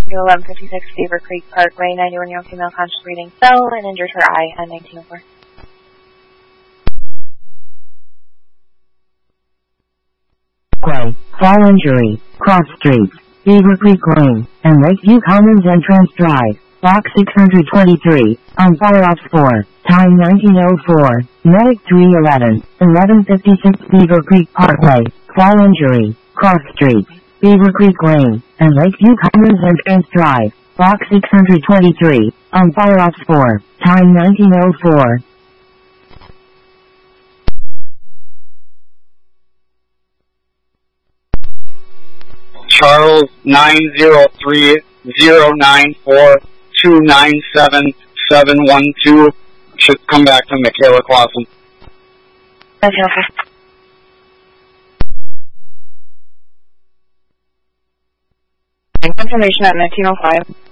to 1156 Beaver Creek Parkway, 91-year-old female conscious breathing fell and injured her eye on 1904. Fall injury, cross streets, Beaver Creek Lane, and Lakeview Commons Entrance Drive, Block 623, on fire off 4, time 1904, medic 311, 1156 Beaver Creek Parkway, fall injury, cross streets, Beaver Creek Lane, and Lakeview Commons Entrance Drive, Block 623, on fire off 4, time 1904. Charles 903-094-297-712 should come back to Michaela Clausen. That's okay. Information at 1905.